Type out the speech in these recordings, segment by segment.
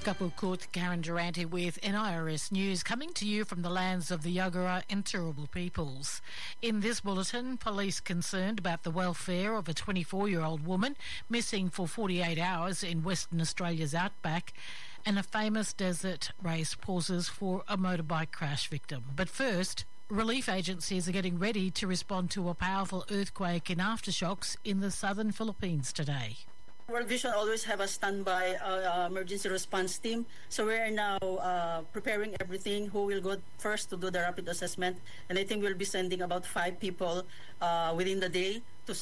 Kapukut, Karen Durante with NIRS News, coming to you from the lands of the Yagara and Turrbal peoples. In this bulletin, police concerned about the welfare of a 24-year-old woman missing for 48 hours in Western Australia's outback, and a famous desert race pauses for a motorbike crash victim. But first, relief agencies are getting ready to respond to a powerful earthquake and aftershocks in the southern Philippines today. World Vision always have a standby emergency response team. So we are now preparing everything. Who will go first to do the rapid assessment? And I think we'll be sending about 5 people within the day to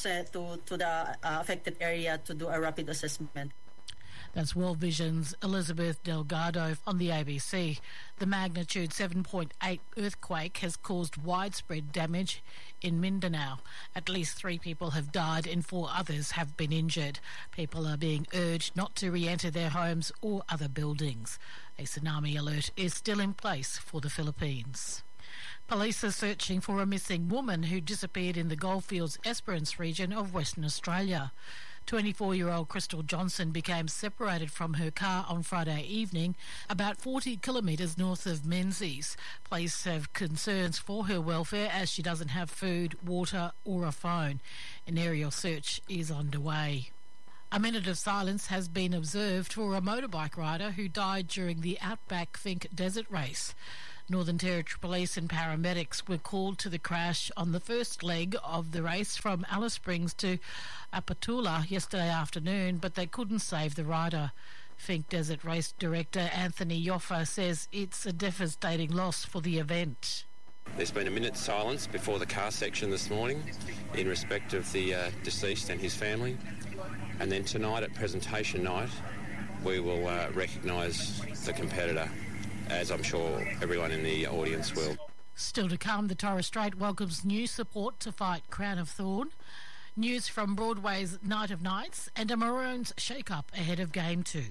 the affected area to do a rapid assessment. That's World Vision's Elizabeth Delgado on the ABC. The magnitude 7.8 earthquake has caused widespread damage in Mindanao. At least 3 people have died and 4 others have been injured. People are being urged not to re-enter their homes or other buildings. A tsunami alert is still in place for the Philippines. Police are searching for a missing woman who disappeared in the Goldfields Esperance region of Western Australia. 24-year-old Crystal Johnson became separated from her car on Friday evening, about 40 kilometres north of Menzies. Police have concerns for her welfare as she doesn't have food, water or a phone. An aerial search is underway. A minute of silence has been observed for a motorbike rider who died during the Outback Finke Desert Race. Northern Territory Police and paramedics were called to the crash on the first leg of the race from Alice Springs to Apatula yesterday afternoon, but they couldn't save the rider. Finke Desert Race Director Anthony Yoffa says it's a devastating loss for the event. There's been a minute's silence before the car section this morning in respect of the deceased and his family. And then tonight at presentation night, we will recognise the competitor, as I'm sure everyone in the audience will. Still to come, the Torres Strait welcomes new support to fight Crown of Thorn. News from Broadway's Night of Nights and a Maroons shake-up ahead of Game 2.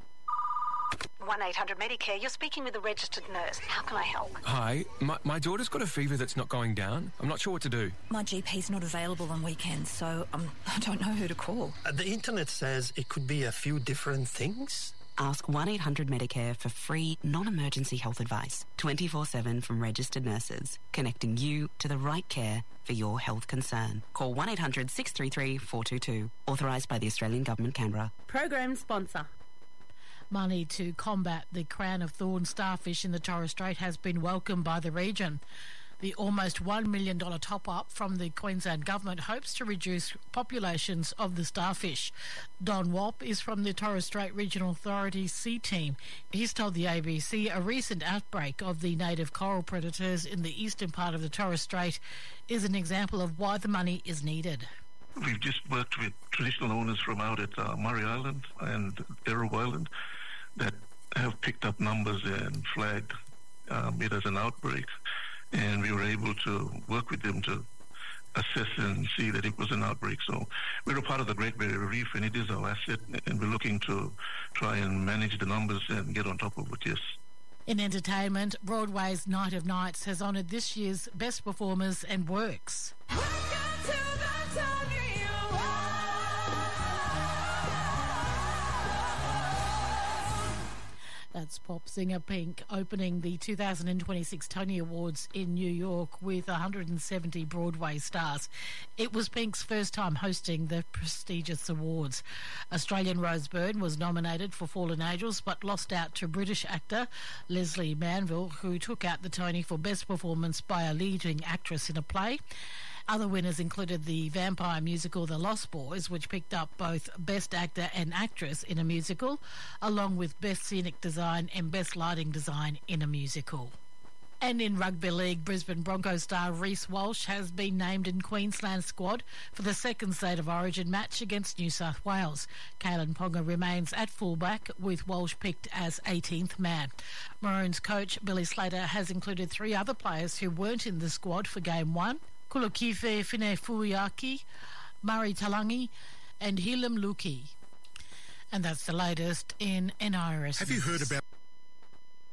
1-800-Medicare, you're speaking with a registered nurse. How can I help? Hi, my daughter's got a fever that's not going down. I'm not sure what to do. My GP's not available on weekends, so I don't know who to call. The internet says it could be a few different things. Ask 1-800-Medicare for free, non-emergency health advice, 24/7 from registered nurses, connecting you to the right care for your health concern. Call 1-800-633-422. Authorised by the Australian Government, Canberra. Program sponsor. Money to combat the Crown of Thorn starfish in the Torres Strait has been welcomed by the region. The almost $1 million top-up from the Queensland Government hopes to reduce populations of the starfish. Don Wop is from the Torres Strait Regional Authority Sea Team. He's told the ABC a recent outbreak of the native coral predators in the eastern part of the Torres Strait is an example of why the money is needed. We've just worked with traditional owners from out at Murray Island and Arrow Island that have picked up numbers and flagged it as an outbreak. And we were able to work with them to assess and see that it was an outbreak. So we're a part of the Great Barrier Reef, and it is our asset, and we're looking to try and manage the numbers and get on top of it, yes. In entertainment, Broadway's Night of Nights has honoured this year's best performers and works. That's pop singer Pink opening the 2026 Tony Awards in New York with 170 Broadway stars. It was Pink's first time hosting the prestigious awards. Australian Rose Byrne was nominated for Fallen Angels but lost out to British actor Leslie Manville, who took out the Tony for Best Performance by a leading actress in a play. Other winners included the vampire musical The Lost Boys, which picked up both Best Actor and Actress in a musical, along with Best Scenic Design and Best Lighting Design in a musical. And in Rugby League, Brisbane Broncos star Reece Walsh has been named in Queensland's squad for the second State of Origin match against New South Wales. Kalen Ponga remains at fullback, with Walsh picked as 18th man. Maroons coach Billy Slater has included 3 other players who weren't in the squad for Game 1. Kulukife Finefuyaki, Murray Talangi and Hilam Luki. And that's the latest in NIRS. Have you heard about